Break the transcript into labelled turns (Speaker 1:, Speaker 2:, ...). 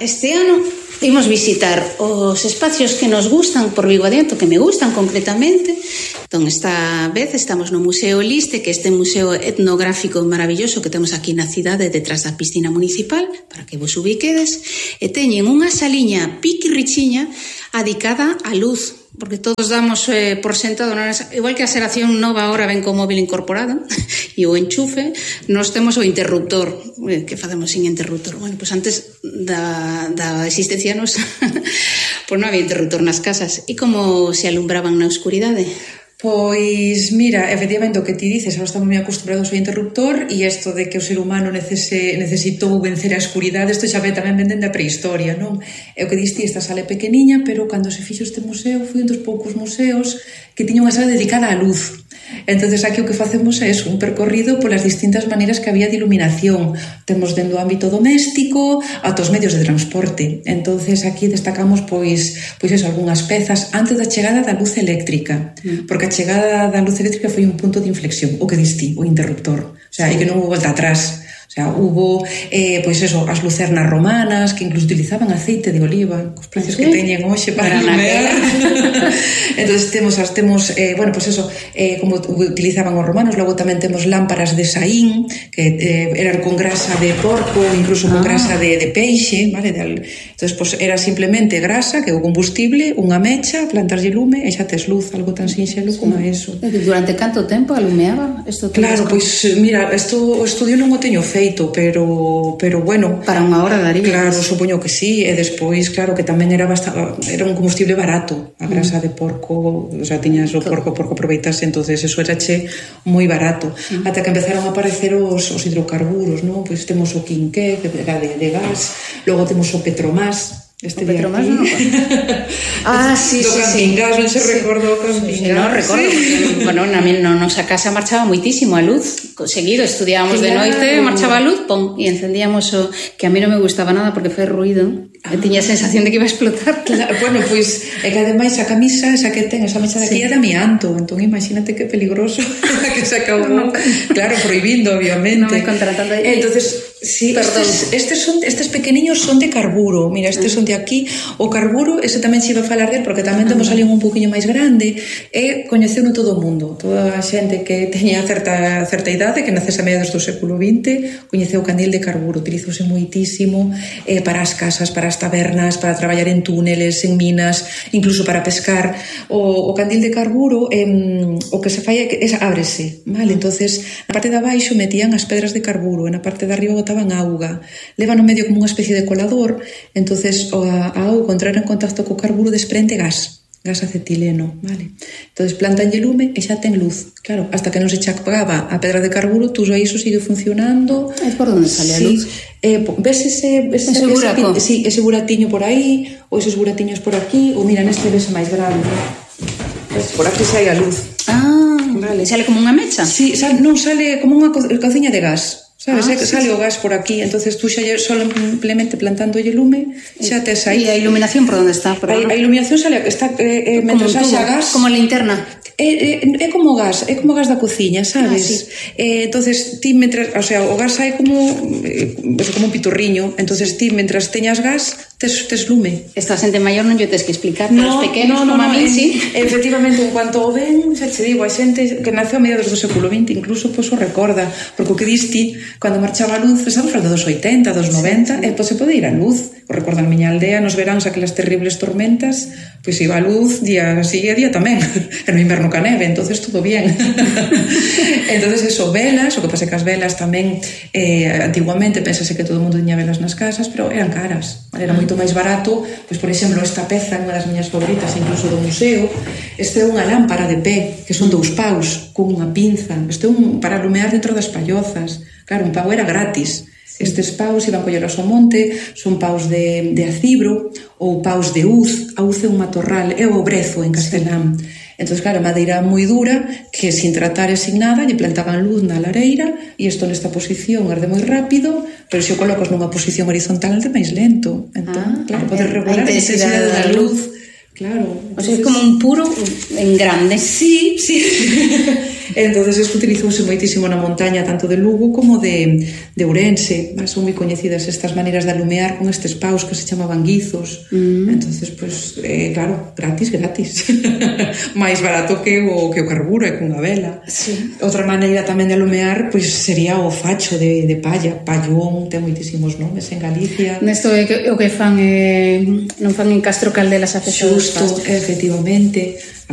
Speaker 1: este ano imos visitar os espacios que nos gustan por Vigo Adiento, que me gustan concretamente. Entón, esta vez estamos no Museo Liste, que é este museo etnográfico maravilloso que temos aquí na cidade, detrás da piscina municipal, para que vos ubiquedes, e teñen unha saliña piquirrichiña adicada á luz, porque todos damos por sentado, igual que a xeración nova agora ven co móvil incorporado e o enchufe, nos temos o interruptor, que facemos sin interruptor. Bueno, pois antes da existencia nosa, pois non había interruptor nas casas. E como se alumbraban na oscuridade?
Speaker 2: Pois, mira, efectivamente o que ti dices, ahora estamos moi acostumbrados ao interruptor e isto de que o ser humano necesitou vencer a escuridade, isto xa tamén venden da prehistoria, non? É o que diste, esta sala é pequeniña, pero cando se fixo este museo foi un dos poucos museos que tiña unha sala dedicada á luz. Entonces aquí o que facemos é un percorrido polas distintas maneiras que había de iluminación. Temos dentro do ámbito doméstico ata os medios de transporte. Entonces aquí destacamos pois eso, algunhas pezas antes da chegada da luz eléctrica, porque a chegada da luz eléctrica foi un punto de inflexión, o que diste, o interruptor. O sea, aí que non houve volta atrás. O sea, hubo, pois eso, as lucernas romanas que incluso utilizaban aceite de oliva, cos precios que teñen hoxe para iluminar. Entonces temos, bueno, pois eso, como utilizaban os romanos. Logo tamén temos lámparas de saín, que eran con grasa de porco, incluso con grasa de peixe, vale? Entonces, pois era simplemente grasa, que é o combustible, unha mecha, plantarlle lume e xa tes luz, algo tan sinxelo como eso.
Speaker 1: Durante canto tempo alumeaba?
Speaker 2: Claro, pois mira, o estudio non o teño feito, pero bueno,
Speaker 1: para unha hora daría.
Speaker 2: Claro, supoño que sí, e despois claro que tamén era un combustible barato, a grasa de porco, o sea, tiñas o porco aproveitase, entonces eso erache moi barato, ata que empezaron a aparecer os hidrocarburos, non? Pois temos o quinqué, que era de gas, logo temos o petromás.
Speaker 1: Este de Petromás non?
Speaker 2: Sí. Do campingás, non se recordou o campingás.
Speaker 1: Non recordo. Bueno, na nosa casa marchaba moitísimo a luz. Seguido, estudiábamos de noite, marchaba a luz, pom, e encendíamos o que a mí non me gustaba nada porque foi ruido. Tiña a sensación de que iba a explotar.
Speaker 2: Claro, bueno, pois é que ademais a camisa esa que ten, esa mecha de aquí é de amianto, entón imagínate que peligroso que se acabou, claro, prohibindo, obviamente.
Speaker 1: Non me contratando.
Speaker 2: Entonces, sí, estes pequeniños son de carburo. Mira, estes son de aquí. O carburo, ese tamén se iba a falar del, porque tamén temos ali un poquinho máis grande, e coñeceu no todo o mundo. Toda a xente que teña certa idade, que nacese a mediados do século XX, coñeceu o candil de carburo. Utilizouse moitísimo para as casas, para as tabernas, para traballar en túneles, en minas, incluso para pescar. O candil de carburo, o que se fai é que ábrese, vale? Entonces, na parte de abaixo metían as pedras de carburo, e na parte de arriba botaban auga. Leva no medio como unha especie de colador, entonces a auga, ao entrar en contacto co carburo, desprende gas acetileno, vale? Entonces plantanlle lume e xa ten luz. Claro, hasta que non se chapaba a pedra de carburo, tú aí iso sigue funcionando.
Speaker 1: É por onde sale a luz?
Speaker 2: Ves ese buraco? Sí, ese buratiño por aí, ou esos buratiños por aquí, ou mira, neste ves máis grande. Por aquí sai a luz.
Speaker 1: Vale. Sale como unha mecha?
Speaker 2: Sí, non sale como unha cociña de gas. Sabes, sale o gas por aquí, entonces tú xa simplemente plantándolle lume, xa tes aí.
Speaker 1: E a iluminación por onde está?
Speaker 2: A iluminación sale, está mentres haxa gas.
Speaker 1: Como linterna?
Speaker 2: É como gas da cociña, sabes? Entonces ti mentras, o sea, o gas sai como un pitorriño, entonces ti mentras teñas gas tes lume.
Speaker 1: Esta xente maior non lle tes que explicar, pero os pequenos como a mí, sí.
Speaker 2: Efectivamente, en cuanto o ven, xa che digo, a xente que naceu a mediados do século XX incluso pois o recorda, porque o que diste cando marchaba a luz, estamos falando dos 80, dos 90, e pois se pode ir a luz. O recordo a miña aldea nos veráns aquelas terribles tormentas, pois iba a luz día así e día tamén, e no inverno ca neve, entonces todo bien. Entonces eso, velas, o que pasa que as velas tamén antiguamente pensase que todo o mundo tiña velas nas casas, pero eran caras, era moito máis barato. Pois por exemplo, esta peza é unha das miñas favoritas incluso do museo. Este é unha lámpara de pé, que son 2 paus con unha pinza. Este é para alumear dentro das pallozas. Claro, un pau era gratis. Estes paus iban colleros ao monte, son paus de acibro ou paus de uz. A uz é un matorral, é o brezo en castelán. Entón, claro, madeira moi dura que sin tratar e sin nada lle plantaban luz na lareira, e isto nesta posición arde moi rápido, pero se o colocas nunha posición horizontal arde máis lento. Entón, claro, podes regular a intensidade da luz. Claro.
Speaker 1: O sea, é como un puro en grande.
Speaker 2: Sí. Entonces isto utilizouse moitísimo na montaña, tanto de Lugo como de Ourense. Son moi coñecidas estas maneiras de alumear con estes paus que se chamaban guizos. Entonces, pues, claro, gratis máis barato que o carburo e cunha vela.
Speaker 1: Sí.
Speaker 2: Outra maneira tamén de alumear, pois, sería o facho de palla, pallón, ten moitísimos nomes en Galicia.
Speaker 1: Nesto é o que fan non fan en Castro Caldelas a festa dos
Speaker 2: Xusto, efectivamente.